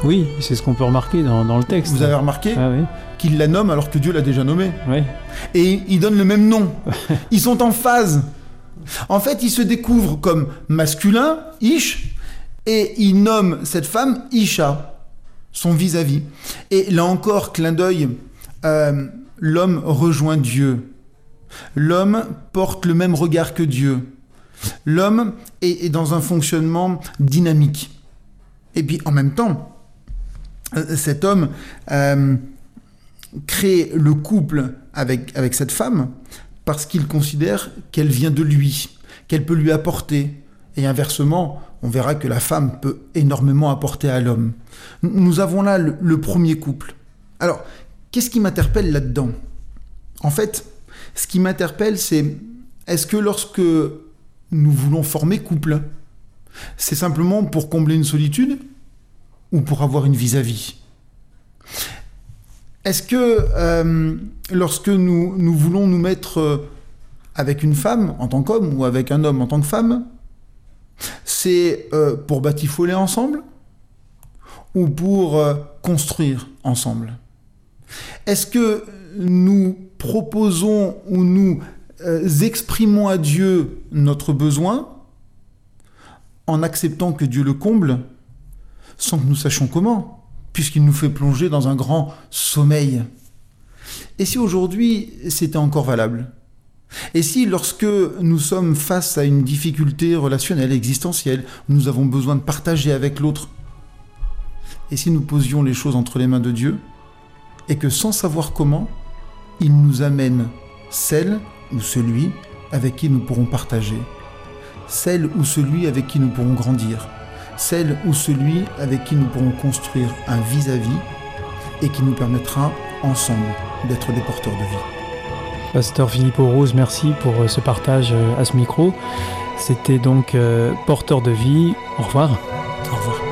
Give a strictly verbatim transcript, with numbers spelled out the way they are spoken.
Oui, c'est ce qu'on peut remarquer dans, dans le texte. Vous avez remarqué ah, oui. qu'il la nomme alors que Dieu l'a déjà nommée. Oui. Et il donne le même nom. Ils sont en phase. En fait, il se découvre comme masculin, Ish, et il nomme cette femme Isha, son vis-à-vis. Et là encore, clin d'œil, euh, l'homme rejoint Dieu. L'homme porte le même regard que Dieu. L'homme est, est dans un fonctionnement dynamique. Et puis, en même temps, euh, cet homme euh, crée le couple avec, avec cette femme parce qu'il considère qu'elle vient de lui, qu'elle peut lui apporter. Et inversement, on verra que la femme peut énormément apporter à l'homme. Nous avons là le, le premier couple. Alors, qu'est-ce qui m'interpelle là-dedans ? En fait, ce qui m'interpelle, c'est est-ce que lorsque nous voulons former couple, c'est simplement pour combler une solitude ou pour avoir une vis-à-vis ? Est-ce que euh, lorsque nous, nous voulons nous mettre euh, avec une femme en tant qu'homme ou avec un homme en tant que femme, c'est euh, pour batifoler ensemble ou pour euh, construire ensemble ? Est-ce que nous proposons ou nous euh, exprimons à Dieu notre besoin en acceptant que Dieu le comble sans que nous sachions comment ? Puisqu'il nous fait plonger dans un grand sommeil. Et si aujourd'hui, c'était encore valable ? Et si, lorsque nous sommes face à une difficulté relationnelle, existentielle, nous avons besoin de partager avec l'autre, et si nous posions les choses entre les mains de Dieu, et que sans savoir comment, il nous amène celle ou celui avec qui nous pourrons partager, celle ou celui avec qui nous pourrons grandir, celle ou celui avec qui nous pourrons construire un vis-à-vis et qui nous permettra ensemble d'être des porteurs de vie. Pasteur Philippe Rose, merci pour ce partage à ce micro. C'était donc euh, Porteur de vie. Au revoir. Au revoir.